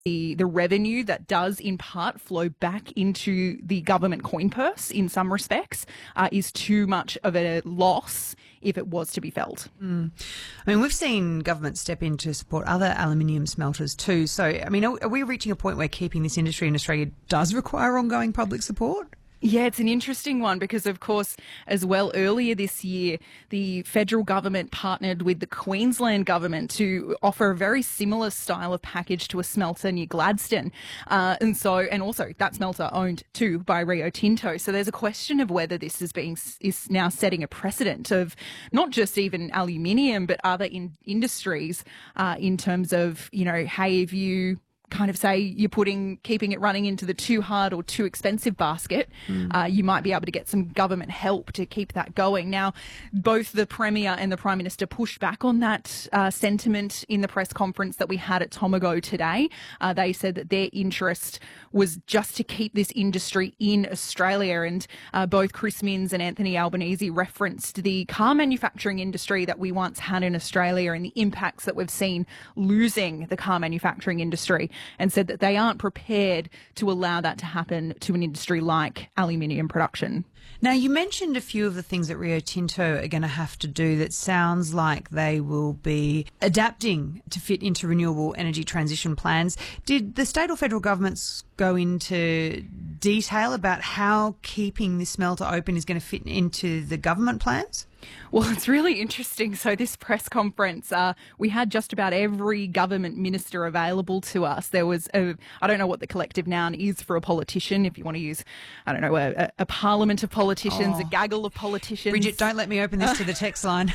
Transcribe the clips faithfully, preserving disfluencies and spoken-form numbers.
The, the revenue that does in part flow back into the government coin purse in some respects uh, is too much of a loss if it was to be felt. Mm. I mean, we've seen governments step in to support other aluminium smelters too. So, I mean, are, are we reaching a point where keeping this industry in Australia does require ongoing public support? Yeah, it's an interesting one because, of course, as well, earlier this year, the federal government partnered with the Queensland government to offer a very similar style of package to a smelter near Gladstone. Uh, and so, and also that smelter owned too by Rio Tinto. So there's a question of whether this is being, is now setting a precedent of not just even aluminium, but other in, industries uh, in terms of, you know, hey, if you kind of say you're putting, keeping it running into the too hard or too expensive basket, mm. uh, you might be able to get some government help to keep that going. Now, both the Premier and the Prime Minister pushed back on that uh, sentiment in the press conference that we had at Tomago today. Uh, they said that their interest was just to keep this industry in Australia. And uh, both Chris Minns and Anthony Albanese referenced the car manufacturing industry that we once had in Australia and the impacts that we've seen losing the car manufacturing industry, and said that they aren't prepared to allow that to happen to an industry like aluminium production. Now, you mentioned a few of the things that Rio Tinto are going to have to do that sounds like they will be adapting to fit into renewable energy transition plans. Did the state or federal governments go into detail about how keeping this smelter open is going to fit into the government plans? Well, it's really interesting. So this press conference, uh, we had just about every government minister available to us. There was, a, I don't know what the collective noun is for a politician, if you want to use, I don't know, a, a parliament of politicians, oh. a gaggle of politicians. Bridget, don't let me open this to the text line.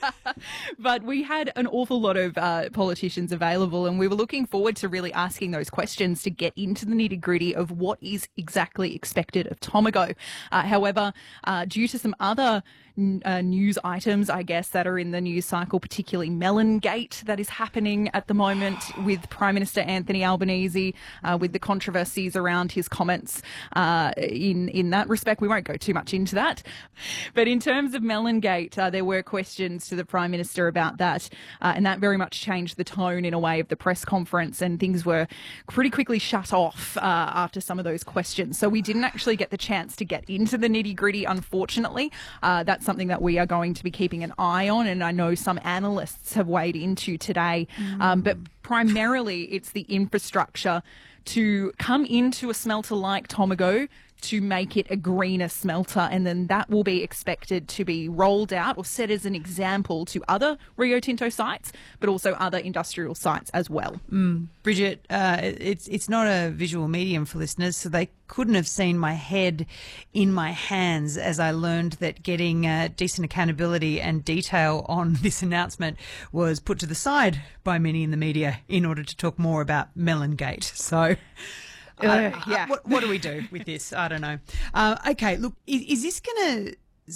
But we had an awful lot of uh, politicians available, and we were looking forward to really asking those questions to get into the nitty-gritty of what is exactly expected of Tomago. Uh, however, uh, due to some other Uh, news items, I guess, that are in the news cycle, particularly Melon Gate that is happening at the moment with Prime Minister Anthony Albanese, uh, with the controversies around his comments uh, in, in that respect. We won't go too much into that. But in terms of Melon Gate, uh, there were questions to the Prime Minister about that, uh, and that very much changed the tone in a way of the press conference, and things were pretty quickly shut off uh, after some of those questions. So we didn't actually get the chance to get into the nitty-gritty, unfortunately. Uh, that's something that we are going to be keeping an eye on, and I know some analysts have weighed into today. Mm. Um, but primarily it's the infrastructure to come into a smelter like Tomago to make it a greener smelter, and then that will be expected to be rolled out or set as an example to other Rio Tinto sites, but also other industrial sites as well. Mm. Bridget, uh, it's it's not a visual medium for listeners, so they couldn't have seen my head in my hands as I learned that getting uh, decent accountability and detail on this announcement was put to the side by many in the media in order to talk more about Melon Gate. So... Uh, yeah. What, what do we do with this? I don't know. Uh, okay, look, is, is this going to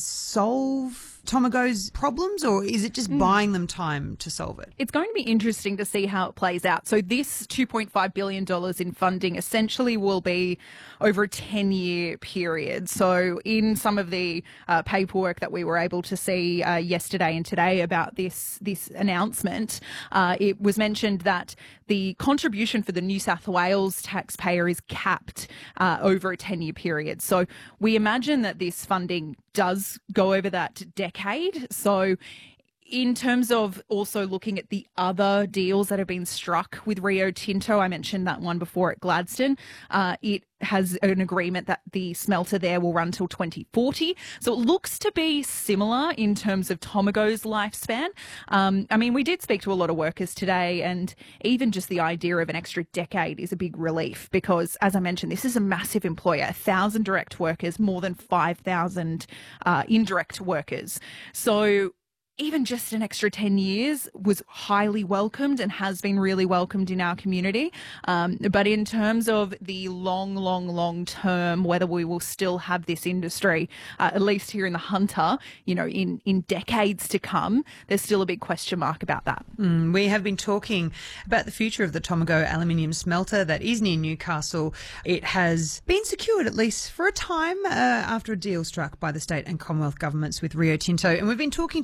solve Tomago's problems, or is it just mm. buying them time to solve it? It's going to be interesting to see how it plays out. So this two point five billion dollars in funding essentially will be over a ten-year period. So in some of the uh, paperwork that we were able to see uh, yesterday and today about this, this announcement, uh, it was mentioned that the contribution for the New South Wales taxpayer is capped uh, over a ten-year period. So we imagine that this funding does go over that decade. So in terms of also looking at the other deals that have been struck with Rio Tinto, I mentioned that one before at Gladstone. Uh, it has an agreement that the smelter there will run till twenty forty. So it looks to be similar in terms of Tomago's lifespan. Um, I mean, we did speak to a lot of workers today, and even just the idea of an extra decade is a big relief because, as I mentioned, this is a massive employer, one thousand direct workers, more than five thousand uh, indirect workers. So even just an extra ten years was highly welcomed and has been really welcomed in our community. Um, but in terms of the long, long, long term, whether we will still have this industry, uh, at least here in the Hunter, you know, in, in decades to come, there's still a big question mark about that. Mm, we have been talking about the future of the Tomago aluminium smelter that is near Newcastle. It has been secured, at least for a time, uh, after a deal struck by the state and Commonwealth governments with Rio Tinto. And we've been talking to Bridget Murphy,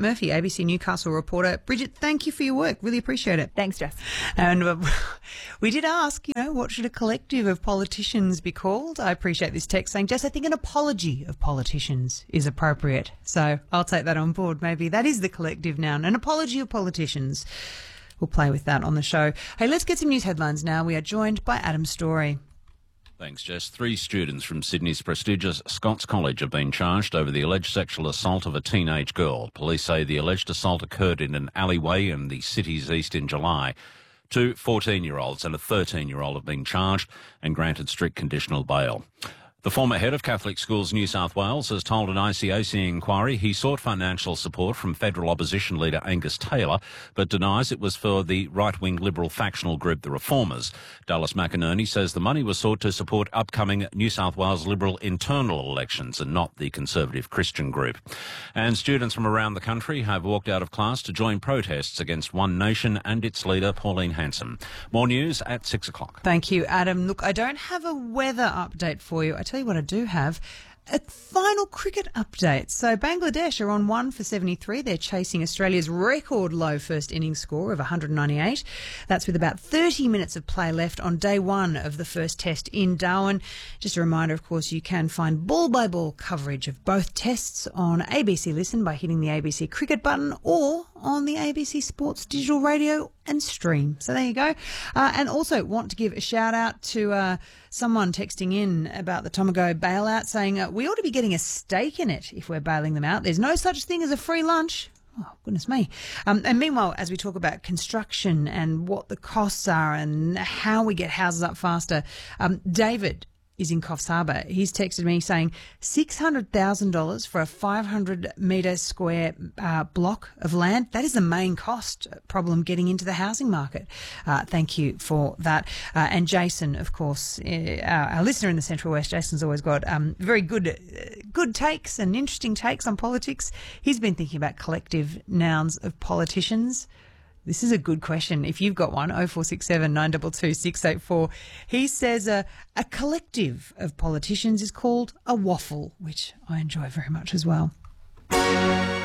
Murphy, A B C Newcastle reporter. Bridget, thank you for your work. Really appreciate it. Thanks, Jess. And uh, we did ask, you know, what should a collective of politicians be called? I appreciate this text saying, Jess, I think an apology of politicians is appropriate. So I'll take that on board. Maybe that is the collective noun, an apology of politicians. We'll play with that on the show. Hey, let's get some news headlines now. We are joined by Adam Story. Thanks, Jess. Three students from Sydney's prestigious Scots College have been charged over the alleged sexual assault of a teenage girl. Police say the alleged assault occurred in an alleyway in the city's east in July. Two fourteen-year-olds and a thirteen-year-old have been charged and granted strict conditional bail. The former head of Catholic Schools New South Wales has told an I C A C inquiry he sought financial support from federal opposition leader Angus Taylor, but denies it was for the right-wing Liberal factional group The Reformers. Dallas McInerney says the money was sought to support upcoming New South Wales Liberal internal elections and not the Conservative Christian group. And students from around the country have walked out of class to join protests against One Nation and its leader Pauline Hanson. More news at six o'clock. Thank you, Adam. Look, I don't have a weather update for you. I tell you what I do have. A final cricket update. So Bangladesh are on one for seventy-three. They're chasing Australia's record low first innings score of one hundred ninety-eight. That's with about thirty minutes of play left on day one of the first test in Darwin. Just a reminder, of course, you can find ball-by-ball coverage of both tests on A B C Listen by hitting the A B C Cricket button or on the A B C Sports digital radio and stream. So there you go. Uh, and also want to give a shout out to uh, someone texting in about the Tomago bailout saying uh, we ought to be getting a stake in it if we're bailing them out. There's no such thing as a free lunch. Oh, goodness me. Um, and meanwhile, as we talk about construction and what the costs are and how we get houses up faster, um, David is in Coffs Harbour. He's texted me saying six hundred thousand dollars for a five hundred metre square uh, block of land. That is the main cost problem getting into the housing market. Uh, thank you for that. Uh, and Jason, of course, uh, our listener in the Central West, Jason's always got um, very good uh, good takes and interesting takes on politics. He's been thinking about collective nouns of politicians. This is a good question. If you've got one, oh four six seven, nine two two, six eight four. He says uh, a collective of politicians is called a waffle, which I enjoy very much as well.